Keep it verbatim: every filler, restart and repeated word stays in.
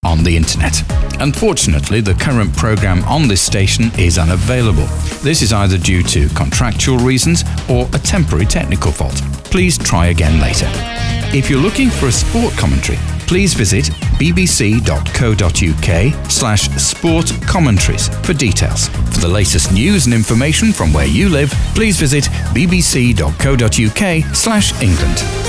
on the internet. Unfortunately, the current programme on this station is unavailable. This is either due to contractual reasons or a temporary technical fault. Please try again later. If you're looking for a sport commentary, please visit bbc.co.uk slash sport commentaries for details. For the latest news and information from where you live, please visit bbc.co.uk slash England.